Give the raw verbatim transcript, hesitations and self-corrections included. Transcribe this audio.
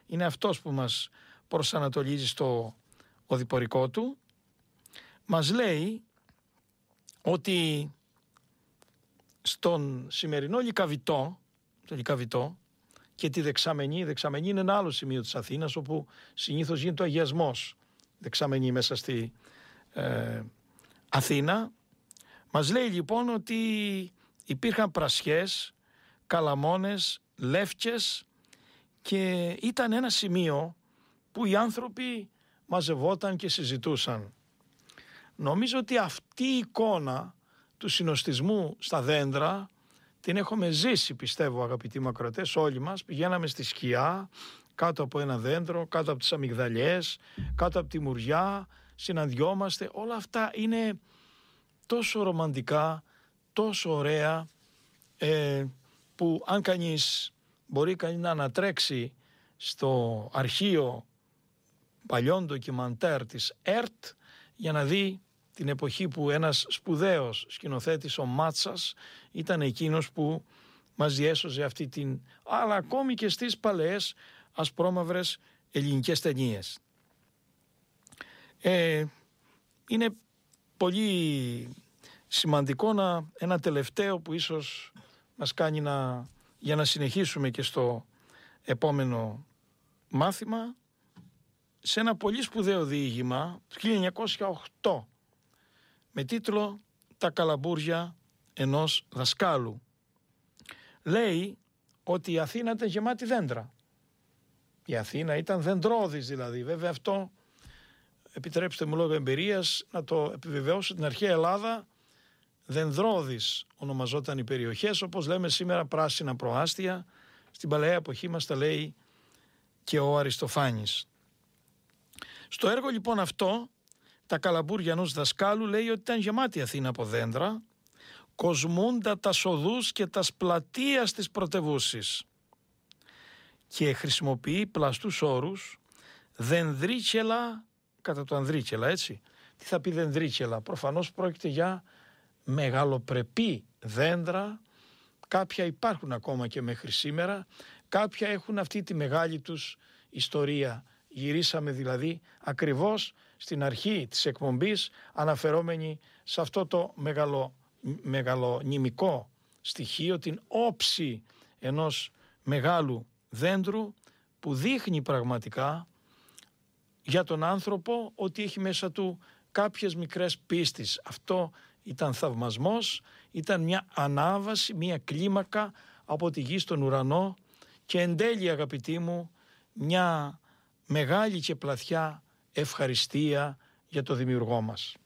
είναι αυτός που μας προσανατολίζει στο οδηπορικό του. Μας λέει ότι στον σημερινό Λυκαβητό, το Λυκαβητό και τη Δεξαμενή, η Δεξαμενή είναι ένα άλλο σημείο της Αθήνας όπου συνήθως γίνεται ο αγιασμός. Δεξαμενή μέσα στη ε, Αθήνα. Μας λέει λοιπόν ότι υπήρχαν πρασιές, καλαμόνες, λεύκες και ήταν ένα σημείο που οι άνθρωποι μαζευόταν και συζητούσαν. Νομίζω ότι αυτή η εικόνα του συνοστισμού στα δέντρα την έχουμε ζήσει, πιστεύω, αγαπητοί μακροτές, όλοι μας. Πηγαίναμε στη σκιά, κάτω από ένα δέντρο, κάτω από τις αμυγδαλιές, κάτω από τη μουριά, συναντιόμαστε. Όλα αυτά είναι τόσο ρομαντικά, τόσο ωραία, ε, που αν κανείς μπορεί κανείς να ανατρέξει στο αρχείο παλιών ντοκιμαντέρ της ΕΡΤ για να δει την εποχή που ένας σπουδαίος σκηνοθέτης, ο Μάτσας, ήταν εκείνος που μας διέσωζε αυτή την, αλλά ακόμη και στις παλαιές ασπρόμαυρες ελληνικές ταινίες. Ε, είναι πολύ σημαντικό να, ένα τελευταίο που ίσως μας κάνει να, για να συνεχίσουμε και στο επόμενο μάθημα, σε ένα πολύ σπουδαίο διήγημα του χίλια εννιακόσια οκτώ με τίτλο «Τα καλαμπούρια ενός δασκάλου». Λέει ότι η Αθήνα ήταν γεμάτη δέντρα. Η Αθήνα ήταν δεντρώδης δηλαδή. Βέβαια αυτό, επιτρέψτε μου λόγω εμπειρίας να το επιβεβαιώσω, την αρχαία Ελλάδα δενδρώδης ονομαζόταν οι περιοχές, όπως λέμε σήμερα πράσινα προάστια. Στην παλαιά εποχή μας τα λέει και ο Αριστοφάνης. Στο έργο λοιπόν αυτό, «Τα καλαμπούρια ενός δασκάλου», λέει ότι ήταν γεμάτη η Αθήνα από δέντρα, κοσμούντα τα οδούς και τα πλατείας της πρωτευούσης, και χρησιμοποιεί πλαστούς όρους, δενδρίκελα, κατά το ανδρίκελα, έτσι. Τι θα πει δενδρίκελα? Προφανώς πρόκειται για μεγαλοπρεπή δέντρα, κάποια υπάρχουν ακόμα και μέχρι σήμερα, κάποια έχουν αυτή τη μεγάλη τους ιστορία. Γυρίσαμε δηλαδή ακριβώς στην αρχή της εκπομπής αναφερόμενοι σε αυτό το μεγαλο, μεγαλονυμικό στοιχείο, την όψη ενός μεγάλου δέντρου που δείχνει πραγματικά για τον άνθρωπο ότι έχει μέσα του κάποιες μικρές πίστεις. Αυτό ήταν θαυμασμός, ήταν μια ανάβαση, μια κλίμακα από τη γη στον ουρανό και εν τέλει, αγαπητοί μου, μια μεγάλη και πλαθιά ευχαριστία για το δημιουργό μας.